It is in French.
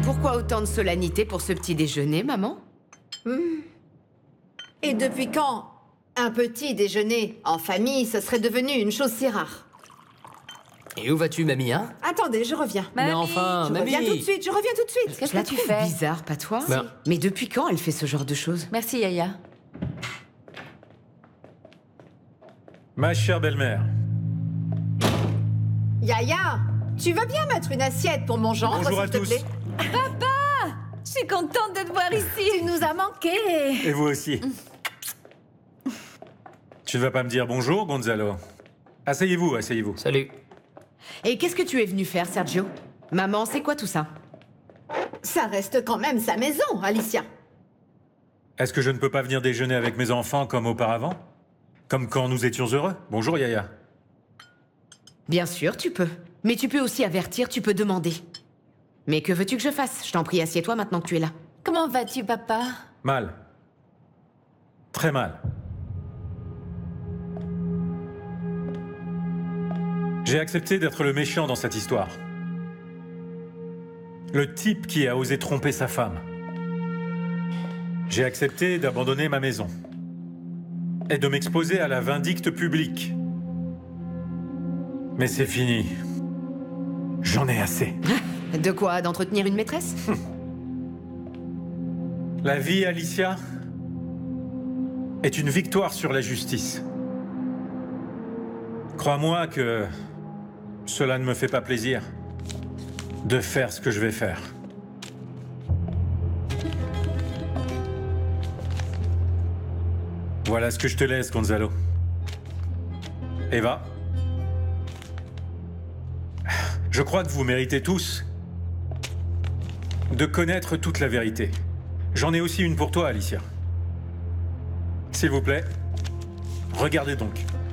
Pourquoi autant de solennité pour ce petit déjeuner, maman? Et depuis quand un petit déjeuner en famille, ce serait devenu une chose si rare? Et où vas-tu, mamie, hein? Attendez, je reviens. Mais enfin, Je mamie! reviens tout de suite, je reviens tout de suite. Je la trouve bizarre, pas toi? Ben- Mais depuis quand elle fait ce genre de choses? Merci, Yaya. Ma chère belle-mère, Yaya, tu veux bien mettre une assiette pour mon gendre, bonjour à s'il te tous. plaît? Je suis contente de te voir ici. Tu nous as manqué. Et vous aussi. Tu ne vas pas me dire bonjour, Gonzalo? Asseyez-vous, asseyez-vous. Salut. Et qu'est-ce que tu es venu faire, Sergio? Maman, c'est quoi tout ça? Ça reste quand même sa maison, Alicia. Est-ce que je ne peux pas venir déjeuner avec mes enfants comme auparavant? Comme quand nous étions heureux? Bonjour, Yaya. Bien sûr, tu peux. Mais tu peux aussi avertir, tu peux demander. Mais que veux-tu que je fasse? Je t'en prie, assieds-toi maintenant que tu es là. Comment vas-tu, papa? Mal. Très mal. J'ai accepté d'être le méchant dans cette histoire. Le type qui a osé tromper sa femme. J'ai accepté d'abandonner ma maison. Et de m'exposer à la vindicte publique. Mais c'est fini. J'en ai assez. De quoi? D'entretenir une maîtresse? La vie, Alicia, est une victoire sur la justice. Crois-moi que cela ne me fait pas plaisir de faire ce que je vais faire. Voilà ce que je te laisse, Gonzalo. Eva, je crois que vous méritez tous de connaître toute la vérité. J'en ai aussi une pour toi, Alicia. S'il vous plaît, regardez donc.